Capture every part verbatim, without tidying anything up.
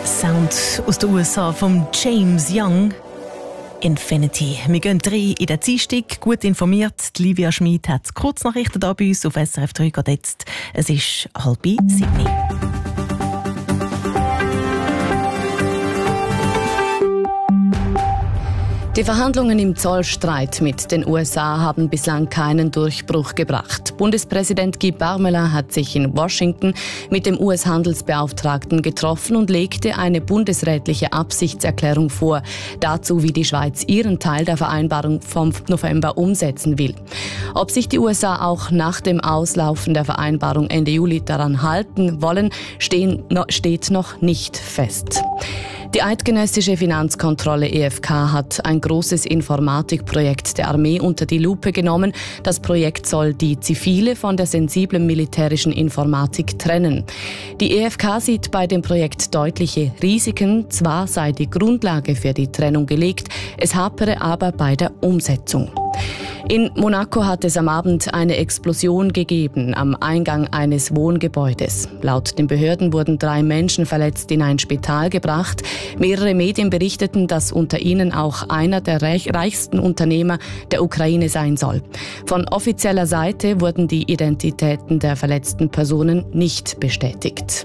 Sound aus den U S A von James Young. Infinity. Wir gehen rein in den Dienstag, gut informiert. Die Livia Schmid hat Kurznachrichten da bei uns auf S R F drei gerade jetzt. Es ist halb sieben. Die Verhandlungen im Zollstreit mit den U S A haben bislang keinen Durchbruch gebracht. Bundespräsident Guy Parmelin hat sich in Washington mit dem U S-Handelsbeauftragten getroffen und legte eine bundesrätliche Absichtserklärung vor, dazu wie die Schweiz ihren Teil der Vereinbarung vom November umsetzen will. Ob sich die U S A auch nach dem Auslaufen der Vereinbarung Ende Juli daran halten wollen, stehen, steht noch nicht fest. Die eidgenössische Finanzkontrolle E F K hat ein großes Informatikprojekt der Armee unter die Lupe genommen. Das Projekt soll die zivile von der sensiblen militärischen Informatik trennen. Die E F K sieht bei dem Projekt deutliche Risiken. Zwar sei die Grundlage für die Trennung gelegt, es hapere aber bei der Umsetzung. In Monaco hat es am Abend eine Explosion gegeben am Eingang eines Wohngebäudes. Laut den Behörden wurden drei Menschen verletzt in ein Spital gebracht. Mehrere Medien berichteten, dass unter ihnen auch einer der reich- reichsten Unternehmer der Ukraine sein soll. Von offizieller Seite wurden die Identitäten der verletzten Personen nicht bestätigt.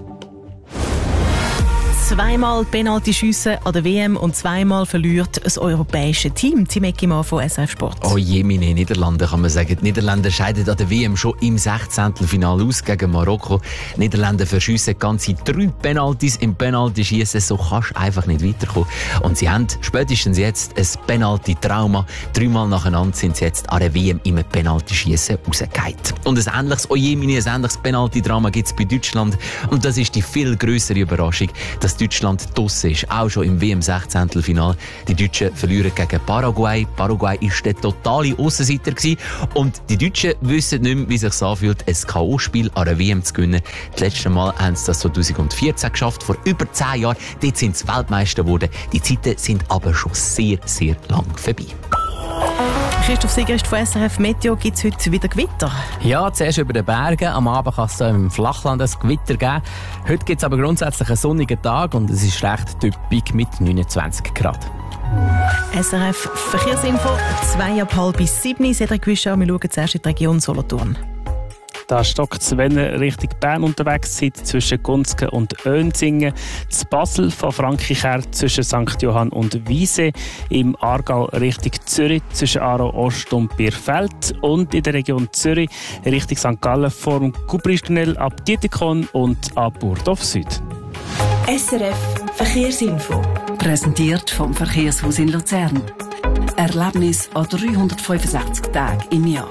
Zweimal Penalty-Schüsse an der W M und zweimal verliert das europäische Team. Timeki Mann von S R F Sport. Oh je, meine Niederlande kann man sagen. Die Niederländer scheiden an der W M schon im Sechzehntelfinale aus gegen Marokko. Die Niederländer verschiessen ganze drei Penalties im Penalty-Schiessen. So kannst du einfach nicht weiterkommen. Und sie haben spätestens jetzt ein Penalty-Trauma. Dreimal nacheinander sind sie jetzt an der W M im Penalty-Schiessen rausgefallen. Und ein ähnliches, oh je, meine, ein ähnliches Penalty-Drama gibt es bei Deutschland. Und das ist die viel grössere Überraschung, dass Deutschland draussen ist, auch schon im W M-Sechzehntelfinale. Die Deutschen verlieren gegen Paraguay. Paraguay war der totale Aussenseiter gewesen. Und die Deutschen wissen nicht mehr, wie es sich anfühlt, ein K O-Spiel an der W M zu gewinnen. Das letzte Mal haben sie das zweitausendvierzehn geschafft, vor über zehn Jahren. Dort sind sie Weltmeister geworden. Die Zeiten sind aber schon sehr, sehr lang vorbei. Christoph Sigrist von S R F Meteo, gibt es heute wieder Gewitter? Ja, zuerst über den Bergen. Am Abend kann es im Flachland ein Gewitter geben. Heute gibt es aber grundsätzlich einen sonnigen Tag und es ist recht typisch mit neunundzwanzig Grad. S R F Verkehrsinfo, zwei ab halb bis sieben. Cedric Wischer, wir schauen zuerst in die Region Solothurn. Da stockt es, wenn ihr Richtung Bern unterwegs seid, zwischen Gunzgen und Önsingen. Zu Basel von Frankreich her zwischen Sankt Johann und Wiese. Im Aargau Richtung Zürich zwischen Aarau Ost und Bierfeld. Und in der Region Zürich Richtung Sankt Gallen vom Gubristunnel ab Dietikon und ab Burdorf Süd. S R F Verkehrsinfo. Präsentiert vom Verkehrshaus in Luzern. Erlebnis an dreihundertfünfundsechzig Tagen im Jahr.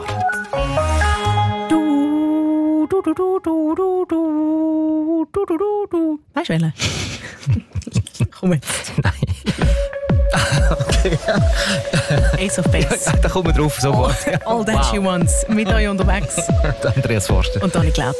Du, du, du, du, du, du, du, du, du. Weißt du, welche? Komm jetzt. Nein. Okay. Ace of Base. Ja, da kommen wir drauf sofort. All, all that wow. She wants. Mit euch unterwegs. Andreas Forster. Und Dani Glatt.